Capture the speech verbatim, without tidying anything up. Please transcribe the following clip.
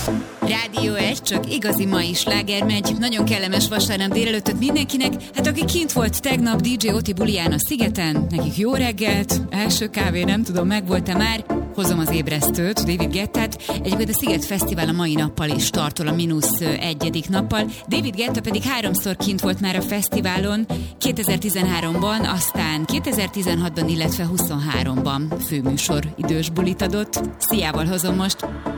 Rádió egy, csak igazi mai sláger megy. Nagyon kellemes vasárnap délelőttöt mindenkinek. Hát aki kint volt tegnap dé dzsé Oti buliján a Szigeten, nekik jó reggelt, első kávé, nem tudom, megvolt-e már. Hozom az ébresztőt, David Guettát. Egyébként a Sziget Fesztivál a mai nappal is startol, a mínusz egyedik nappal. David Guetta pedig háromszor kint volt már a fesztiválon, kétezer-tizenháromban, aztán kétezer-tizenhatban, illetve huszonháromban főműsor idős bulit adott. Sziával hozom most.